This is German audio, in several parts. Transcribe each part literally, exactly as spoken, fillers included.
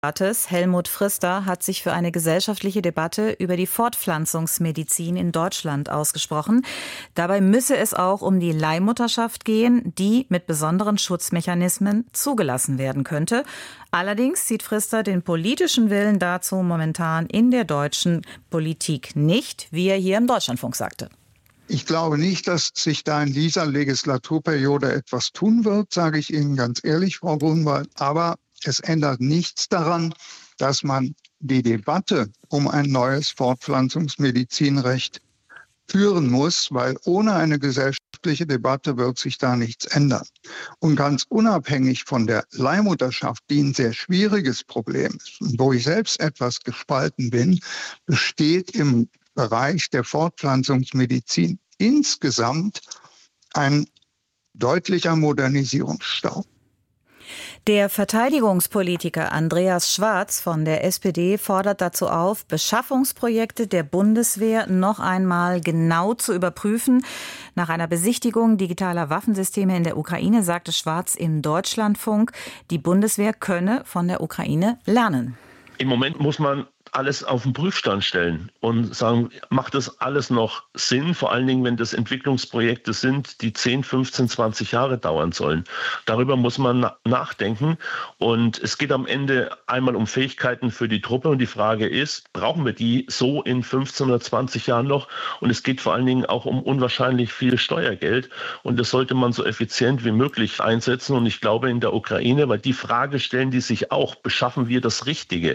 Helmut Frister hat sich für eine gesellschaftliche Debatte über die Fortpflanzungsmedizin in Deutschland ausgesprochen. Dabei müsse es auch um die Leihmutterschaft gehen, die mit besonderen Schutzmechanismen zugelassen werden könnte. Allerdings sieht Frister den politischen Willen dazu momentan in der deutschen Politik nicht, wie er hier im Deutschlandfunk sagte. Ich glaube nicht, dass sich da in dieser Legislaturperiode etwas tun wird, sage ich Ihnen ganz ehrlich, Frau Grunwald. Aber es ändert nichts daran, dass man die Debatte um ein neues Fortpflanzungsmedizinrecht führen muss, weil ohne eine gesellschaftliche Debatte wird sich da nichts ändern. Und ganz unabhängig von der Leihmutterschaft, die ein sehr schwieriges Problem ist und wo ich selbst etwas gespalten bin, besteht im Bereich der Fortpflanzungsmedizin insgesamt ein deutlicher Modernisierungsstau. Der Verteidigungspolitiker Andreas Schwarz von der S P D fordert dazu auf, Beschaffungsprojekte der Bundeswehr noch einmal genau zu überprüfen. Nach einer Besichtigung digitaler Waffensysteme in der Ukraine sagte Schwarz im Deutschlandfunk, die Bundeswehr könne von der Ukraine lernen. Im Moment muss man alles auf den Prüfstand stellen und sagen, macht das alles noch Sinn? Vor allen Dingen, wenn das Entwicklungsprojekte sind, die zehn, fünfzehn, zwanzig Jahre dauern sollen. Darüber muss man nachdenken. Und es geht am Ende einmal um Fähigkeiten für die Truppe. Und die Frage ist, brauchen wir die so in fünfzehn oder zwanzig Jahren noch? Und es geht vor allen Dingen auch um unwahrscheinlich viel Steuergeld. Und das sollte man so effizient wie möglich einsetzen. Und ich glaube in der Ukraine, weil die Frage stellen die sich auch, beschaffen wir das Richtige?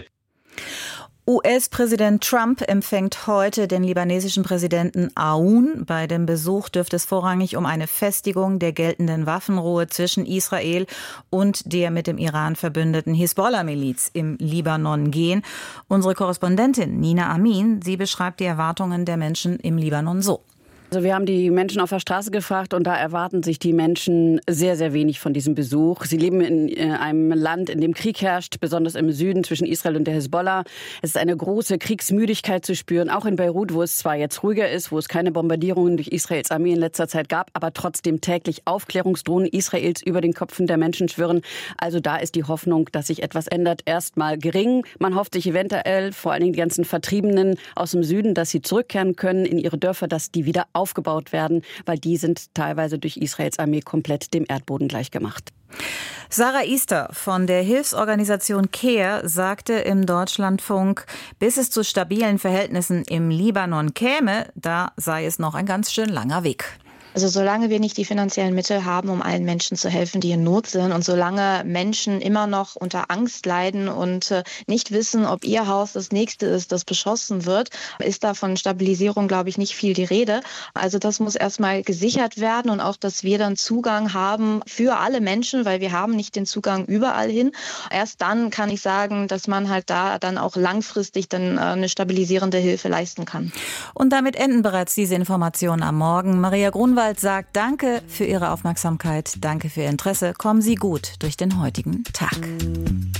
U S-Präsident Trump empfängt heute den libanesischen Präsidenten Aoun. Bei dem Besuch dürfte es vorrangig um eine Festigung der geltenden Waffenruhe zwischen Israel und der mit dem Iran verbündeten Hisbollah-Miliz im Libanon gehen. Unsere Korrespondentin Nina Amin, sie beschreibt die Erwartungen der Menschen im Libanon so. Also wir haben die Menschen auf der Straße gefragt und da erwarten sich die Menschen sehr, sehr wenig von diesem Besuch. Sie leben in einem Land, in dem Krieg herrscht, besonders im Süden zwischen Israel und der Hisbollah. Es ist eine große Kriegsmüdigkeit zu spüren, auch in Beirut, wo es zwar jetzt ruhiger ist, wo es keine Bombardierungen durch Israels Armee in letzter Zeit gab, aber trotzdem täglich Aufklärungsdrohnen Israels über den Köpfen der Menschen schwirren. Also da ist die Hoffnung, dass sich etwas ändert, erstmal gering. Man hofft sich eventuell, vor allen Dingen die ganzen Vertriebenen aus dem Süden, dass sie zurückkehren können in ihre Dörfer, dass die wieder aufgebaut werden, weil die sind teilweise durch Israels Armee komplett dem Erdboden gleichgemacht. Sarah Easter von der Hilfsorganisation CARE sagte im Deutschlandfunk, bis es zu stabilen Verhältnissen im Libanon käme, da sei es noch ein ganz schön langer Weg. Also solange wir nicht die finanziellen Mittel haben, um allen Menschen zu helfen, die in Not sind, und solange Menschen immer noch unter Angst leiden und äh, nicht wissen, ob ihr Haus das nächste ist, das beschossen wird, ist da von Stabilisierung, glaube ich, nicht viel die Rede. Also das muss erstmal gesichert werden und auch, dass wir dann Zugang haben für alle Menschen, weil wir haben nicht den Zugang überall hin. Erst dann kann ich sagen, dass man halt da dann auch langfristig dann äh, eine stabilisierende Hilfe leisten kann. Und damit enden bereits diese Informationen am Morgen. Maria Grunwald sagt Danke für Ihre Aufmerksamkeit, danke für Ihr Interesse. Kommen Sie gut durch den heutigen Tag.